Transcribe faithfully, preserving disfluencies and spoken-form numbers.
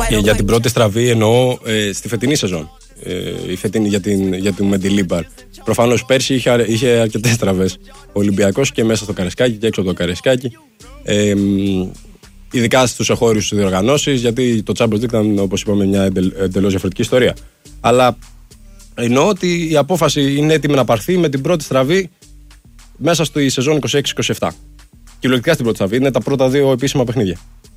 Και για την πρώτη στραβή εννοώ ε, στη φετινή σεζόν. Ε, η φετινή για την, για την Μεντιλίμπαρ. Προφανώς πέρσι είχε, είχε αρκετές στραβές. Ο Ολυμπιακός και μέσα στο Καρεσκάκι και έξω από το Καρεσκάκι. Ε, ειδικά στους εχώριους διοργανώσεις, γιατί το Champions League ήταν, όπως είπαμε, μια εντελώς διαφορετική ιστορία. Αλλά εννοώ ότι η απόφαση είναι έτοιμη να πάρθει με την πρώτη στραβή μέσα στη σεζόν είκοσι έξι είκοσι επτά. Κυριολεκτικά στην πρώτη στραβή, είναι τα πρώτα δύο επίσημα παιχνίδια.